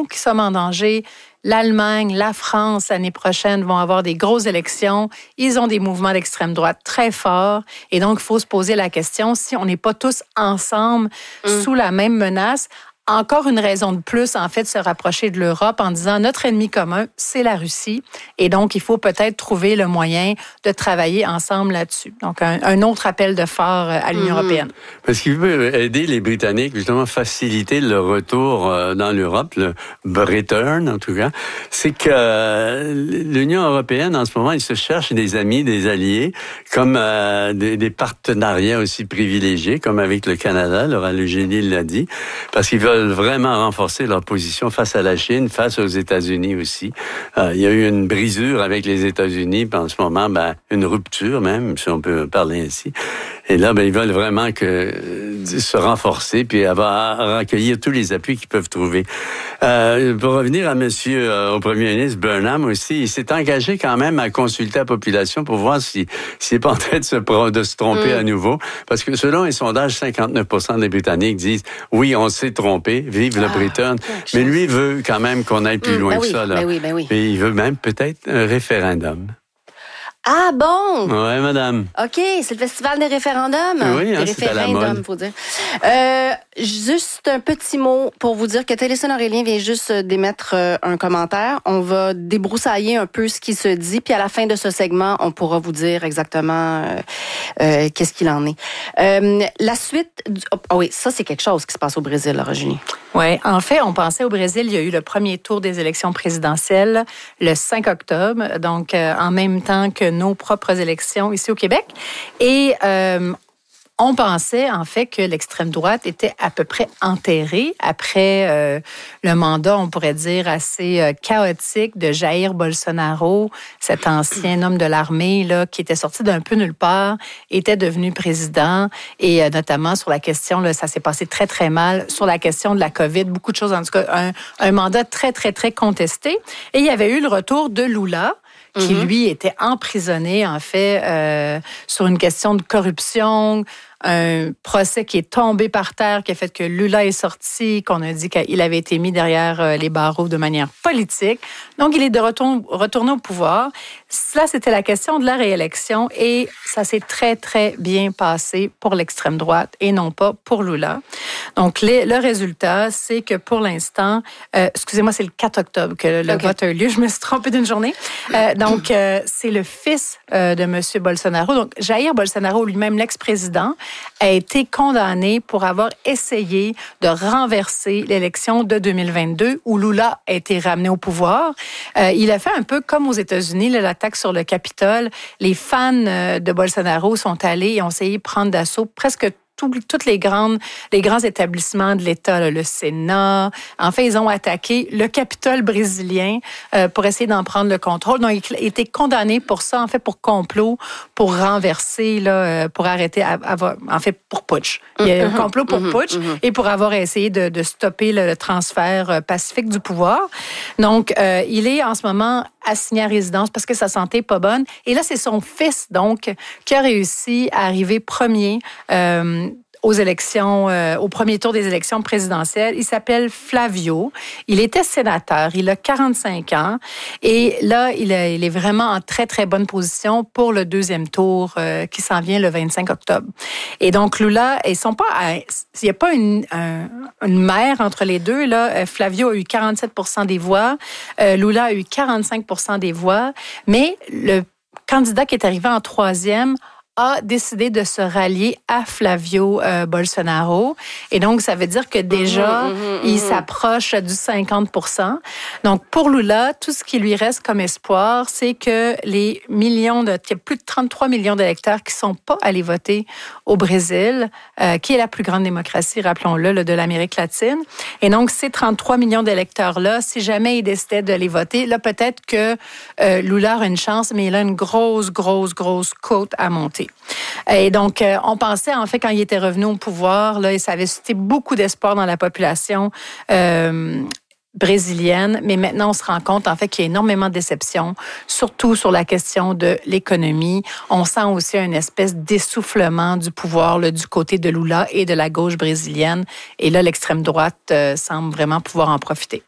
qui sommes en danger. L'Allemagne, la France, l'année prochaine, vont avoir des grosses élections. Ils ont des mouvements d'extrême droite très forts. Et donc, il faut se poser la question, si on n'est pas tous ensemble sous la même menace, encore une raison de plus, en fait, de se rapprocher de l'Europe en disant notre ennemi commun, c'est la Russie. Et donc, il faut peut-être trouver le moyen de travailler ensemble là-dessus. Donc, un autre appel de phare à l'Union européenne. Parce qu'il veut aider les Britanniques, justement, faciliter le retour dans l'Europe, le return, en tout cas. C'est que l'Union européenne, en ce moment, ils se cherchent des amis, des alliés, comme des partenariats aussi privilégiés, comme avec le Canada, Laura Lugeni l'a dit, parce qu'ils veulent vraiment renforcer leur position face à la Chine, face aux États-Unis aussi. Il y a eu une brisure avec les États-Unis, puis en ce moment, une rupture même, si on peut parler ainsi. Et là, ils veulent vraiment se renforcer puis recueillir tous les appuis qu'ils peuvent trouver. Pour revenir à au Premier ministre Burnham aussi, il s'est engagé quand même à consulter la population pour voir s'il n'est pas en train de se tromper à nouveau. Parce que selon les sondages, 59% des Britanniques disent « Oui, on s'est trompé, vive le Britain ». Mais lui veut quand même qu'on aille plus loin que ça. Là. Ben oui. Et il veut même peut-être un référendum. Ah bon? Oui, madame. OK, c'est le festival des référendums. Oui, c'est à la mode. Faut dire. Juste un petit mot pour vous dire que Télésphone Aurélien vient juste d'émettre un commentaire. On va débroussailler un peu ce qui se dit, puis à la fin de ce segment, on pourra vous dire exactement qu'est-ce qu'il en est. La suite... oui, ça, c'est quelque chose qui se passe au Brésil, là, Virginie. Oui, en fait, on pensait au Brésil, il y a eu le premier tour des élections présidentielles le 5 octobre, donc en même temps que nos propres élections ici au Québec. Et on pensait, en fait, que l'extrême droite était à peu près enterrée après le mandat, on pourrait dire, assez chaotique de Jair Bolsonaro, cet ancien homme de l'armée là, qui était sorti d'un peu nulle part, était devenu président, et notamment sur la question, là, ça s'est passé très, très mal, sur la question de la COVID, beaucoup de choses, en tout cas, un mandat très, très, très contesté. Et il y avait eu le retour de Lula, qui, lui, était emprisonné, en fait, sur une question de corruption, un procès qui est tombé par terre, qui a fait que Lula est sorti, qu'on a dit qu'il avait été mis derrière les barreaux de manière politique. Donc, il est de retourné au pouvoir. Là, c'était la question de la réélection et ça s'est très, très bien passé pour l'extrême droite et non pas pour Lula. Donc, le résultat, c'est que pour l'instant, excusez-moi, c'est le 4 octobre que le vote a eu lieu. Je me suis trompée d'une journée. Donc, c'est le fils de M. Bolsonaro. Donc, Jair Bolsonaro, lui-même, l'ex-président, a été condamné pour avoir essayé de renverser l'élection de 2022 où Lula a été ramené au pouvoir. Il a fait un peu comme aux États-Unis, l'attaque sur le Capitole. Les fans de Bolsonaro sont allés et ont essayé de prendre d'assaut presque tous les grands établissements de l'État, là, le Sénat. En fait, ils ont attaqué le Capitole brésilien pour essayer d'en prendre le contrôle. Donc, il a été condamné pour ça, en fait, pour complot, pour renverser, là, pour arrêter, en fait, pour putsch. Il y a un complot pour putsch et pour avoir essayé de stopper le transfert pacifique du pouvoir. Donc, il est en ce moment assigné à résidence parce que sa santé n'est pas bonne. Et là, c'est son fils, donc, qui a réussi à arriver premier aux élections, au premier tour des élections présidentielles. Il s'appelle Flavio. Il était sénateur. Il a 45 ans. Et là, il est vraiment en très, très bonne position pour le deuxième tour qui s'en vient le 25 octobre. Et donc, Lula, il n'y a pas une mère entre les deux. Là. Flavio a eu 47% des voix. Lula a eu 45% des voix. Mais le candidat qui est arrivé en troisième a décidé de se rallier à Flavio Bolsonaro. Et donc, ça veut dire que déjà, il s'approche du 50%. Donc, pour Lula, tout ce qui lui reste comme espoir, c'est que il y a plus de 33 millions d'électeurs qui sont pas allés voter au Brésil, qui est la plus grande démocratie, rappelons-le, là, de l'Amérique latine. Et donc, ces 33 millions d'électeurs-là, si jamais ils décidaient de les voter, là, peut-être que Lula a une chance, mais il a une grosse côte à monter. Et donc, on pensait, en fait, quand il était revenu au pouvoir, là, ça avait suscité beaucoup d'espoir dans la population brésilienne, mais maintenant, on se rend compte, en fait, qu'il y a énormément de déceptions, surtout sur la question de l'économie. On sent aussi une espèce d'essoufflement du pouvoir là, du côté de Lula et de la gauche brésilienne. Et là, l'extrême droite semble vraiment pouvoir en profiter.